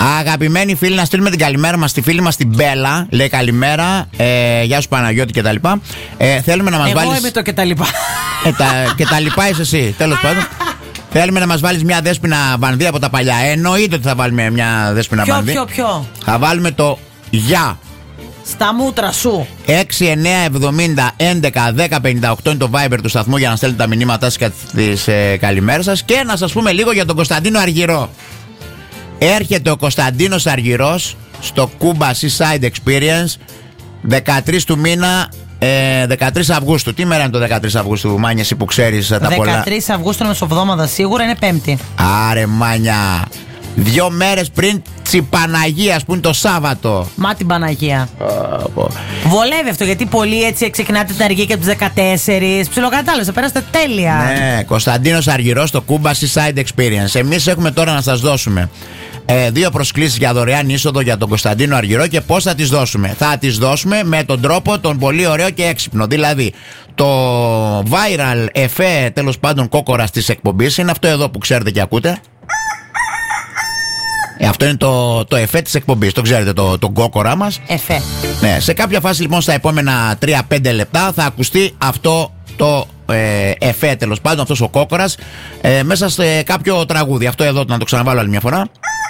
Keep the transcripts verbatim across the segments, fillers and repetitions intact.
Αγαπημένοι φίλοι, να στείλουμε την καλημέρα μας στη φίλη μας την Μπέλα. Λέει καλημέρα, ε, γεια σου Παναγιώτη κτλ. Ε, θέλουμε να μας Εγώ βάλεις. Εγώ είμαι το και τα λοιπά. Ε, τα, και τα λοιπά είσαι εσύ, τέλος πάντων. Θέλουμε να μας βάλεις μια Δέσποινα Βανδύ από τα παλιά. Εννοείται ότι θα βάλουμε μια Δέσποινα Ποιο, Βανδύ. ποιο, ποιο. Θα βάλουμε το γεια. Στα μούτρα σου. έξι εννιά εβδομήντα έντεκα δέκα πενήντα οκτώ είναι το Viber του σταθμού για να στέλνετε τα μηνύματά σας και τις ε, καλημέρες σας. Και να σας πούμε λίγο για τον Κωνσταντίνο Αργυρό. Έρχεται ο Κωνσταντίνος Αργυρός στο Cuba Seaside Experience δεκατρείς του μήνα, ε, δεκατρείς Αυγούστου. Τι μέρα είναι το δεκατρείς Αυγούστου, Μάνια, εσύ που ξέρεις τα πολλά? δεκατρείς Αυγούστου μεσοβδόμαδα σίγουρα, είναι Πέμπτη. Άρε Μάνια, δύο μέρες πριν Τσιπαναγίας που είναι το Σάββατο. Μα την Παναγία. Oh, Βολεύει αυτό, γιατί πολλοί έτσι ξεκινάτε την αργία και από τους δεκατέσσερις. Ψιλοκατάλαβες, περάσετε τέλεια. Ναι, Κωνσταντίνος Αργυρός στο Cuba Seaside Experience. Εμείς έχουμε τώρα να σας δώσουμε ε, δύο προσκλήσεις για δωρεάν είσοδο για τον Κωνσταντίνο Αργυρό. Και πώς θα τις δώσουμε? Θα τις δώσουμε με τον τρόπο τον πολύ ωραίο και έξυπνο. Δηλαδή, το viral εφέ, τέλος πάντων, κόκορας της εκπομπής είναι αυτό εδώ που ξέρετε και ακούτε. Ε, αυτό είναι το, το εφέ της εκπομπής, το ξέρετε, το, το κόκορά μας. Εφέ. Ναι, σε κάποια φάση λοιπόν στα επόμενα τρία πέντε λεπτά θα ακουστεί αυτό το ε, εφέ, τέλος πάντων, αυτός ο κόκορας ε, μέσα σε κάποιο τραγούδι. Αυτό εδώ να το ξαναβάλω άλλη μια φορά.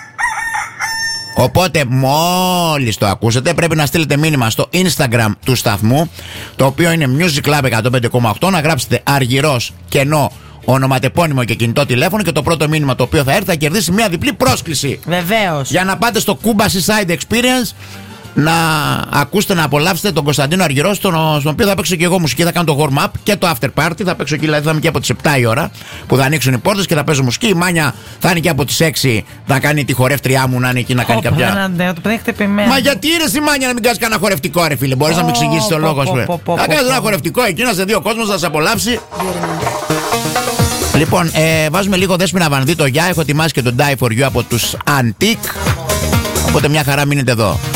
Οπότε μόλις το ακούσετε πρέπει να στείλετε μήνυμα στο Instagram του σταθμού, το οποίο είναι Music Club εκατόν πέντε κόμμα οκτώ, να γράψετε Αργυρός κενό ονοματεπώνυμο και κινητό τηλέφωνο, και το πρώτο μήνυμα το οποίο θα έρθει θα κερδίσει μια διπλή πρόσκληση. Βεβαίως. Για να πάτε στο Cuba Seaside Experience να ακούσετε, να απολαύσετε τον Κωνσταντίνο Αργυρό, στον, στον οποίο θα παίξω και εγώ μουσική. Θα κάνω το warm up και το after party. Θα παίξω και, δηλαδή θα είμαι και από τις επτά η ώρα που θα ανοίξουν οι πόρτες και θα παίζω μουσική. Η Μάνια θα είναι και από τις έξι, θα κάνει τη χορεύτριά μου να είναι εκεί να κάνει oh, κάποια. Ναι, το παιδί χτυπημένο. Μα γιατί είναι η Μάνια να μην κάνει κανένα χορευτικό, ρε φίλε? Μπορείς oh, να μου εξηγήσεις το λόγο σου? Θα κάνει ένα χορευτικό εκεί, να σε δει ο κόσμος, να σε απολαύσει. Λοιπόν, ε, βάζουμε λίγο Δέσποινα Βανδύ το γεια. Έχω ετοιμάσει και το Die For You από τους Antique. Οπότε μια χαρά, μείνετε εδώ.